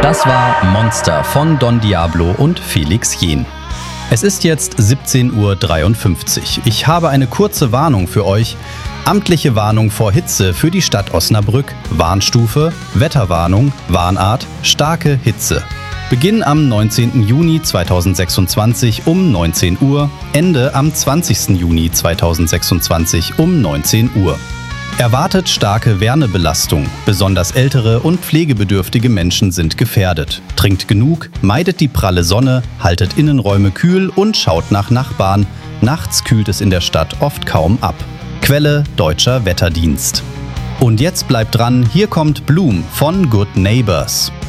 Das war Monster von Don Diablo und Felix Jähn. Es ist jetzt 17:53 Uhr. Ich habe eine kurze Warnung für euch. Amtliche Warnung vor Hitze für die Stadt Osnabrück, Warnstufe, Wetterwarnung, Warnart, starke Hitze. Beginn am 19. Juni 2026 um 19 Uhr, Ende am 20. Juni 2026 um 19 Uhr. Erwartet starke Wärmebelastung. Besonders ältere und pflegebedürftige Menschen sind gefährdet. Trinkt genug, meidet die pralle Sonne, haltet Innenräume kühl und schaut nach Nachbarn. Nachts kühlt es in der Stadt oft kaum ab. Quelle: Deutscher Wetterdienst. Und jetzt bleibt dran, hier kommt Bloom von Good Neighbors.